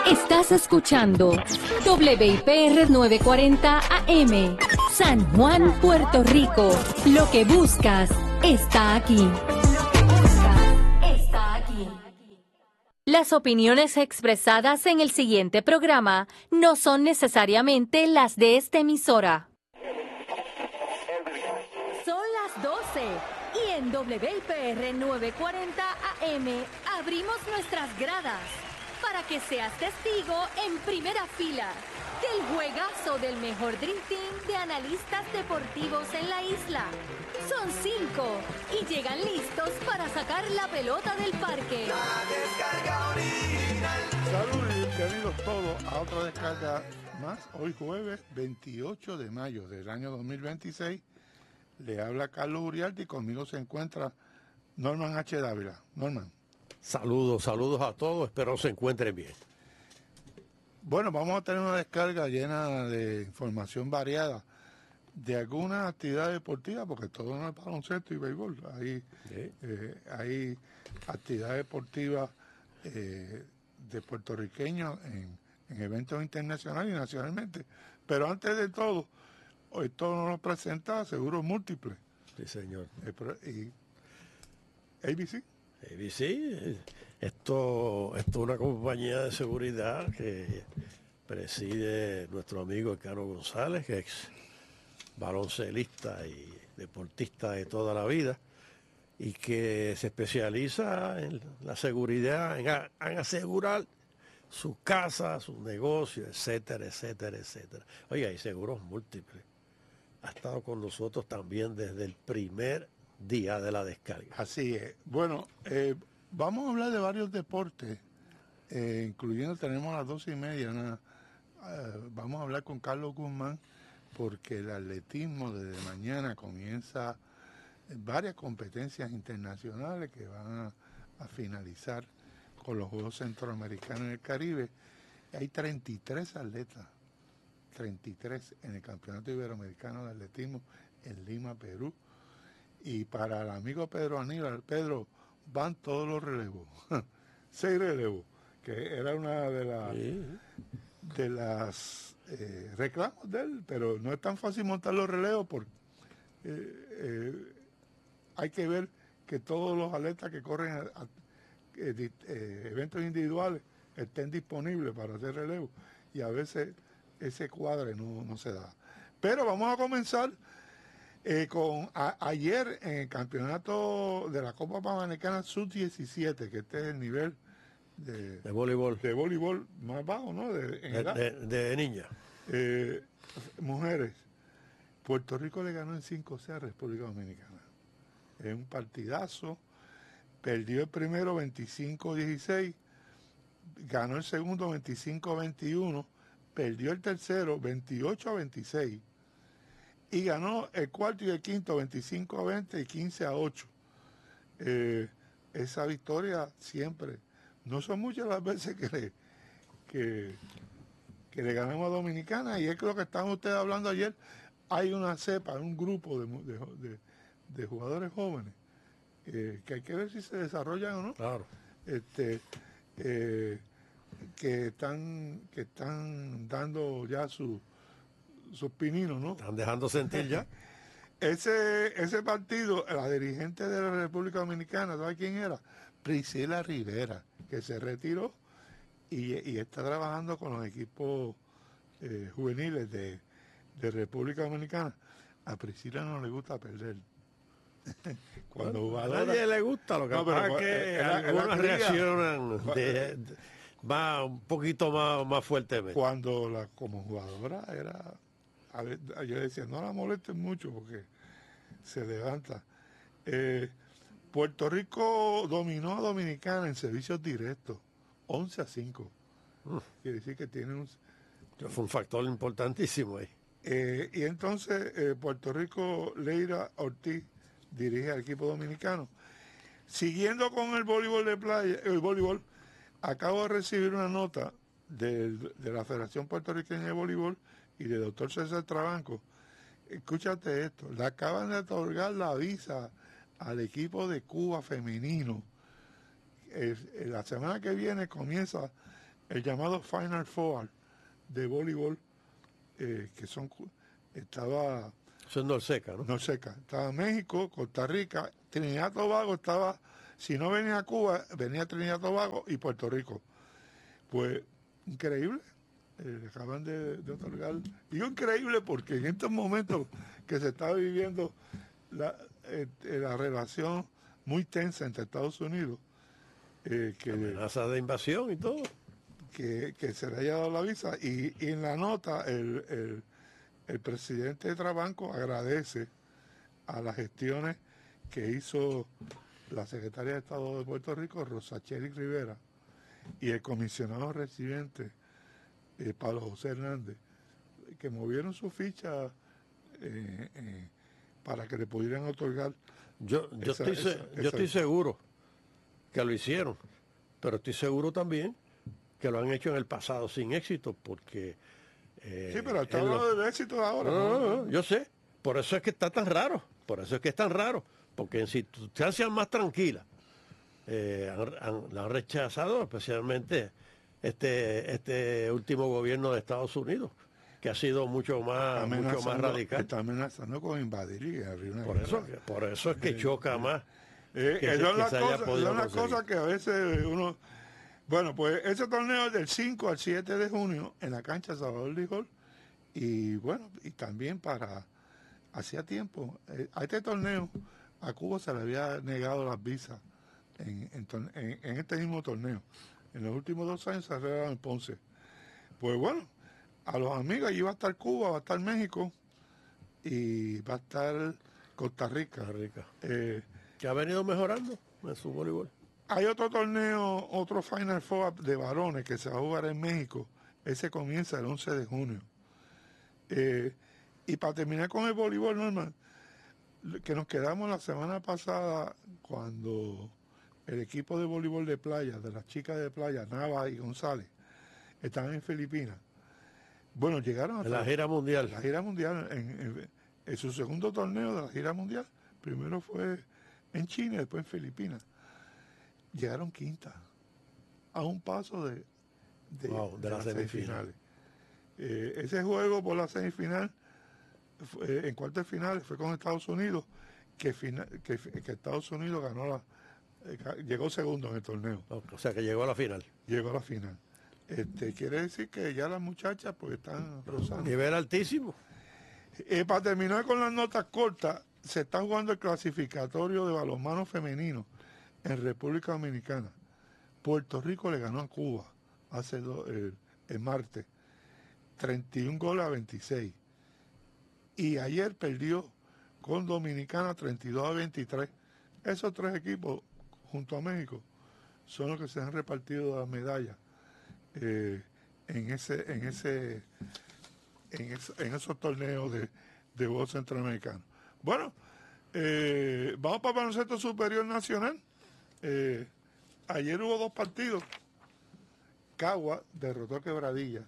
Estás escuchando WIPR 940 AM, San Juan, Puerto Rico. Lo que buscas está aquí. Las opiniones expresadas en el siguiente programa no son necesariamente las de esta emisora. Son las 12 y en WIPR 940 AM abrimos nuestras gradas para que seas testigo en primera fila del juegazo del mejor Dream Team de analistas deportivos en la isla. Son 5 y llegan listos para sacar la pelota del parque. La descarga original. Saludos y bienvenidos todos a otra descarga más. Hoy jueves 28 de mayo del año 2026. Le habla Carlos Uriarte y conmigo se encuentra Norman H. Dávila. Norman. Saludos a todos, espero se encuentren bien. Bueno, vamos a tener una descarga llena de información variada de algunas actividades deportivas, porque todo no es baloncesto y béisbol. Hay actividades deportivas de puertorriqueños en eventos internacionales y nacionalmente. Pero antes de todo, esto nos presenta Seguros Múltiples. Sí, señor. Y ABC. ABC, esto es una compañía de seguridad que preside nuestro amigo Cano González, que es baloncelista y deportista de toda la vida, y que se especializa en la seguridad, en asegurar su casa, sus negocios, etcétera, etcétera, etcétera. Oye, hay seguros múltiples. Ha estado con nosotros también desde el primer día de la descarga. Así es. Bueno, vamos a hablar de varios deportes, incluyendo, tenemos a las 12:30, vamos a hablar con Carlos Guzmán, porque el atletismo desde mañana comienza varias competencias internacionales que van a finalizar con los Juegos Centroamericanos en el Caribe. Hay 33 atletas, 33 en el Campeonato Iberoamericano de Atletismo en Lima, Perú. Y para el amigo Pedro Aníbal, Pedro, van todos los relevos, 6 relevos, que era una de las reclamos de él, pero no es tan fácil montar los relevos porque hay que ver que todos los atletas que corren eventos individuales estén disponibles para hacer relevo, y a veces ese cuadre no se da. Pero vamos a comenzar ayer en el campeonato de la Copa Panamericana Sub-17, que este es el nivel de voleibol más bajo, ¿no? De niña. Mujeres. Puerto Rico le ganó en 5-6 a República Dominicana. Es un partidazo. Perdió el primero 25-16, ganó el segundo 25-21, perdió el tercero 28-26. Y ganó el cuarto y el quinto 25-20 y 15-8. Esa victoria siempre, no son muchas las veces que le ganamos a Dominicana, y es que lo que estaban ustedes hablando ayer. Hay una cepa, un grupo de jugadores jóvenes que hay que ver si se desarrollan o no. Claro. Que están dando ya sus pininos, ¿no? Están dejando sentir ya. Ese partido, la dirigente de la República Dominicana, ¿sabe quién era? Priscila Rivera, que se retiró y está trabajando con los equipos juveniles de República Dominicana. A Priscila no le gusta perder. A nadie le gusta, lo que pasa es que algunas reaccionan va un poquito más fuertemente. Cuando como jugadora era... yo decía, no la molesten mucho porque se levanta. Puerto Rico dominó a Dominicana en servicios directos, 11-5. Quiere decir que tiene fue un factor importantísimo ahí. Y entonces Puerto Rico, Leira Ortiz dirige al equipo dominicano. Siguiendo con el voleibol de playa, el voleibol, acabo de recibir una nota de la Federación Puertorriqueña de Voleibol y del doctor César Trabanco. Escúchate esto, le acaban de otorgar la visa al equipo de Cuba femenino. La semana que viene comienza el llamado Final Four de voleibol, que estaba Siendo el seca, ¿no? Norseca, estaba México, Costa Rica, Trinidad y Tobago estaba, si no venía Cuba, venía Trinidad y Tobago y Puerto Rico. Pues increíble, le acaban de otorgar. Digo increíble porque en estos momentos que se está viviendo la relación muy tensa entre Estados Unidos, Amenaza de invasión y todo. que se le haya dado la visa. Y en la nota, el presidente de Trabanco agradece a las gestiones que hizo la secretaria de Estado de Puerto Rico, Rosacheli Rivera, y el comisionado residente, Pablo José Hernández, que movieron su ficha para que le pudieran otorgar. Yo estoy seguro que lo hicieron, pero estoy seguro también que lo han hecho en el pasado sin éxito, porque... sí, pero está hablando del éxito ahora. No, yo sé, por eso es que está tan raro, porque en circunstancias más tranquilas la han rechazado, especialmente este último gobierno de Estados Unidos, que ha sido mucho más radical. Está amenazando con invadir y abrir una Por eso es que choca más. Es una cosa que a veces uno... Bueno, pues ese torneo es del 5 al 7 de junio en la cancha Salvador Lijol. Y bueno, y también hacía tiempo, a este torneo, a Cuba se le había negado las visas en este mismo torneo. En los últimos 2 años se arreglaron en Ponce. Pues bueno, a los amigos, allí va a estar Cuba, va a estar México y va a estar Costa Rica. Que ha venido mejorando en su voleibol. Hay otro torneo, otro Final Four de varones que se va a jugar en México. Ese comienza el 11 de junio. Y para terminar con el voleibol, normal, que nos quedamos la semana pasada cuando el equipo de voleibol de playa, de las chicas de playa, Nava y González, estaban en Filipinas. Bueno, llegaron a la gira mundial. La gira mundial, en su segundo torneo de la gira mundial. Primero fue en China, después en Filipinas. Llegaron quinta, a un paso de las semifinales. Ese juego por la semifinal, en cuartos de finales, fue con Estados Unidos, que Estados Unidos ganó llegó segundo en el torneo. O sea, que llegó a la final. Llegó a la final. Quiere decir que ya las muchachas pues están rozando. Nivel altísimo. Para terminar con las notas cortas, se está jugando el clasificatorio de balonmano femenino en República Dominicana. Puerto Rico le ganó a Cuba el martes, 31 goles a 26. Y ayer perdió con Dominicana 32 a 23. Esos 3 equipos, junto a México, son los que se han repartido las medallas en esos torneos de voleibol centroamericano. Bueno, vamos para el baloncesto superior nacional. Ayer hubo 2 partidos. Cagua derrotó a Quebradilla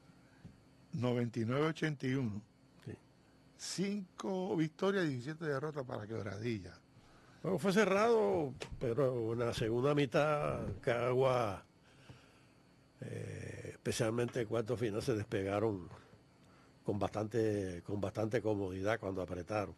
99-81. Sí. 5 victorias y 17 derrotas para Quebradilla. Bueno, fue cerrado, pero en la segunda mitad Cagua, especialmente el cuarto final, se despegaron con bastante comodidad cuando apretaron.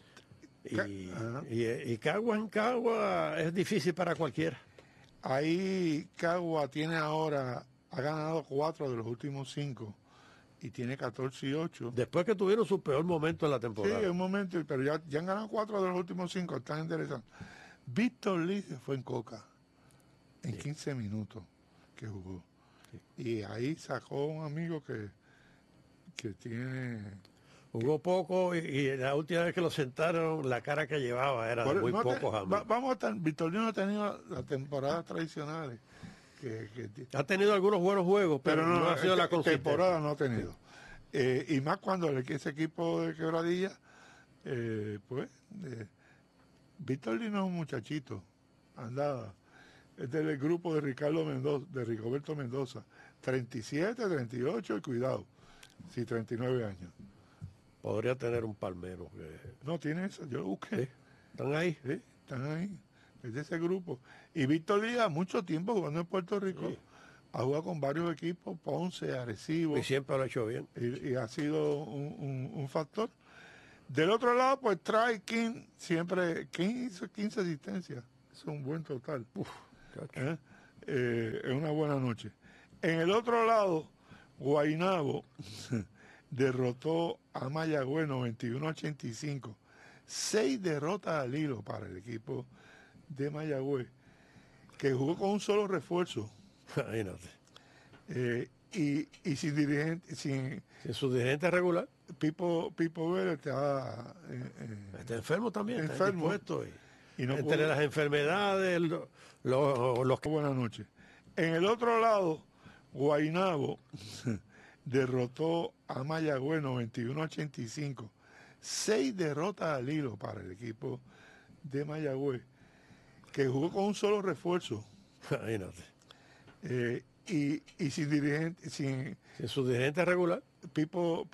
Y Cagua en Cagua es difícil para cualquiera. Ahí Cagua ha ganado 4 de los últimos 5 y tiene 14 y 8. Después que tuvieron su peor momento en la temporada. Sí, un momento, pero ya han ganado 4 de los últimos 5, están interesantes. Víctor Lee se fue en Coca en 15 minutos que jugó. Sí. Y ahí sacó un amigo que tiene... Jugó poco y la última vez que lo sentaron, la cara que llevaba era de muy poco jamás. Vamos a estar, Víctor Lee no ha tenido las temporadas tradicionales. Ha tenido algunos buenos juegos, pero no ha sido la consistencia. Temporada no ha tenido. Y más cuando ese equipo de Quebradilla, Víctor Lee no es un muchachito, andaba. Es del grupo de Rigoberto Mendoza. 37, 38 y cuidado. Sí, 39 años. Podría tener un palmero. No, tiene eso, yo lo busqué. ¿Sí? ¿Están ahí? Sí, están ahí. Es de ese grupo. Y Víctor Díaz, mucho tiempo jugando en Puerto Rico, ha jugado con varios equipos, Ponce, Arecibo, Y siempre lo ha hecho bien. y ha sido un factor. Del otro lado, pues trae King, siempre, King hizo 15 asistencias, es un buen total. Chacho. Es una buena noche. En el otro lado, Guaynabo derrotó a Mayagüez 91-85. 6 derrotas al hilo para el equipo de Mayagüez, que jugó con un solo refuerzo Imagínate. y sin dirigente, sin Si su dirigente regular Pipo Vélez está está enfermo también, está enfermo. indispuesto. Y no entre pudo- las enfermedades, los que... Buenas noches. En el otro lado, Guaynabo derrotó a Mayagüez 91-85. 6 derrotas al hilo para el equipo de Mayagüez, que jugó con un solo refuerzo Imagínate. y sin dirigente, sin Si su dirigente regular Pipo